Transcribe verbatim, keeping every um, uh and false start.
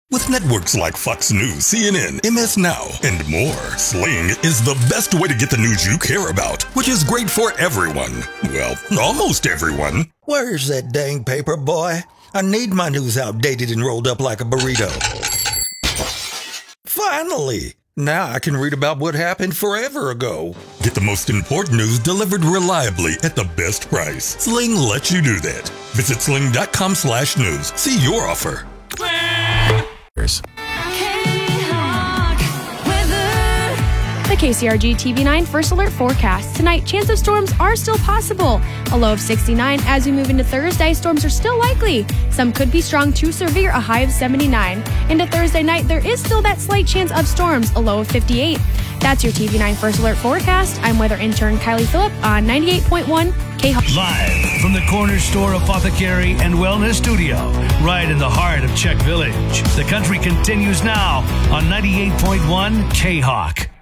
With networks like Fox News, C N N, M S Now, and more, Sling is the best way to get the news you care about, which is great for everyone. Well, almost everyone. Where's that dang paper, boy? I need my news outdated and rolled up like a burrito. Finally! Now I can read about what happened forever ago. Get the most important news delivered reliably at the best price. Sling lets you do that. Visit sling.com slash news. See your offer. The K C R G T V nine First Alert forecast. Tonight, chance of storms are still possible. A low of sixty-nine. As we move into Thursday, storms are still likely. Some could be strong to severe, a high of seventy-nine. Into Thursday night, there is still that slight chance of storms, a low of fifty-eight. That's your T V nine First Alert forecast. I'm weather intern Kylie Phillip on ninety-eight point one K-Hawk. Live from the Corner Store Apothecary and Wellness Studio, right in the heart of Czech Village. The country continues now on ninety-eight point one K-Hawk.